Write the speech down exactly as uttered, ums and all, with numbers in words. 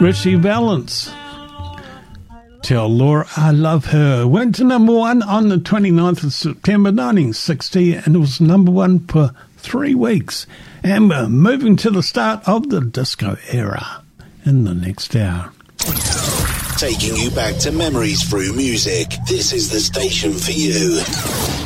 Richie Valens. Tell Laura I Love Her. Went to number one on the twenty-ninth of September nineteen sixty and it was number one for three weeks. And we're moving to the start of the disco era in the next hour. Taking you back to memories through music. This is the station for you.